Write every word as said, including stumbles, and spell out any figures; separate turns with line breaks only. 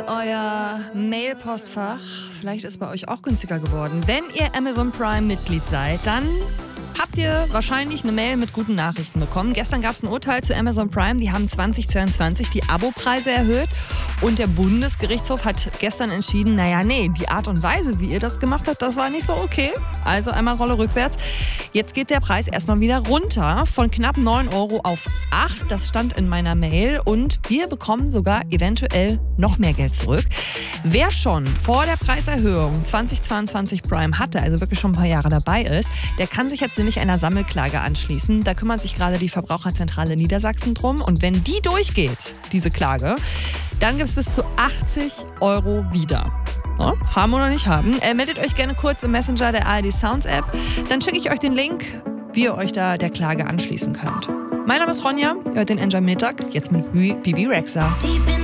euer Mail-Postfach. Vielleicht ist bei euch auch günstiger geworden. Wenn ihr Amazon Prime-Mitglied seid, dann habt ihr wahrscheinlich eine Mail mit guten Nachrichten bekommen. Gestern gab es ein Urteil zu Amazon Prime. Die haben zweitausendzweiundzwanzig die Abopreise erhöht. Und der Bundesgerichtshof hat gestern entschieden, naja, nee, die Art und Weise, wie ihr das gemacht habt, das war nicht so okay. Also einmal Rolle rückwärts. Jetzt geht der Preis erstmal wieder runter von knapp neun Euro auf acht. Das stand in meiner Mail. Und wir bekommen sogar eventuell noch mehr Geld zurück. Wer schon vor der Preiserhöhung zweitausendzweiundzwanzig Prime hatte, also wirklich schon ein paar Jahre dabei ist, der kann sich jetzt nämlich einer Sammelklage anschließen. Da kümmert sich gerade die Verbraucherzentrale Niedersachsen drum. Und wenn die durchgeht, diese Klage, dann gibt es bis zu achtzig Euro wieder. Ja, haben oder nicht haben. Äh, meldet euch gerne kurz im Messenger der A R D Sounds App. Dann schicke ich euch den Link, wie ihr euch da der Klage anschließen könnt. Mein Name ist Ronja, ihr hört den Enjoy Mittag, jetzt mit Bibi Rexha.